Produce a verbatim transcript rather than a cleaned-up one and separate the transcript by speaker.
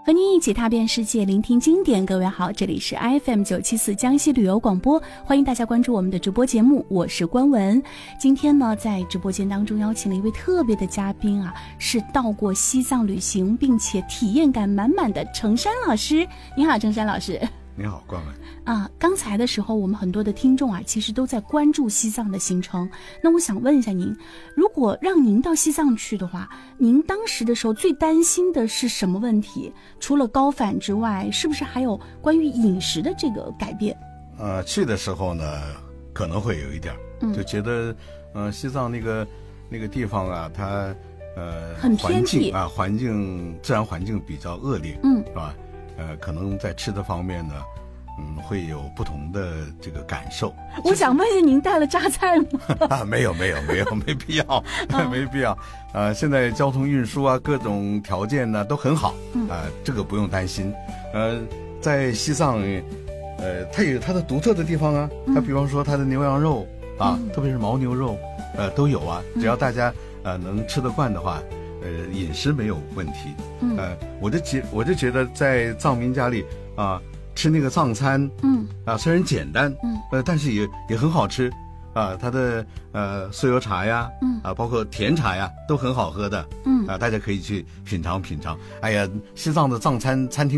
Speaker 1: 和您一起踏遍世界，聆听经典。各位好，这里是 F M 九七四江西旅游广播，欢迎大家关注我们的直播节目，我是关文。今天呢，在直播间当中邀请了一位特别的嘉宾啊，是到过西藏旅行并且体验感满满的程山老师。你好，程山老师。
Speaker 2: 你好，关文。
Speaker 1: 啊，刚才的时候我们很多的听众啊，其实都在关注西藏的行程。那我想问一下您，如果让您到西藏去的话，您当时的时候最担心的是什么问题？除了高反之外，是不是还有关于饮食的这个改变？
Speaker 2: 呃，去的时候呢，可能会有一点，嗯、就觉得，呃，西藏那个那个地方啊，它呃，
Speaker 1: 很偏僻
Speaker 2: 啊，环境自然环境比较恶劣，
Speaker 1: 嗯，
Speaker 2: 是吧？呃，可能在吃的方面呢。嗯，会有不同的这个感受。
Speaker 1: 我想问一下，您带了榨菜吗？
Speaker 2: 啊，没有，没有，没有，没必要，没必要。呃，现在交通运输啊，各种条件呢都很好，啊、呃，这个不用担心。呃，在西藏，呃，它有它的独特的地方啊。它比方说它的牛羊肉啊，嗯、特别是牦牛肉，呃，都有啊。只要大家呃能吃得惯的话，呃，饮食没有问题。嗯，呃，我就觉我就觉得在藏民家里啊。呃吃那个藏餐，嗯啊，虽然简单，嗯呃，但是也也很好吃，啊，它的呃酥油茶呀，嗯啊，包括甜茶呀，都很好喝的，嗯啊，大家可以去品尝品尝。哎呀，西藏的藏餐餐厅。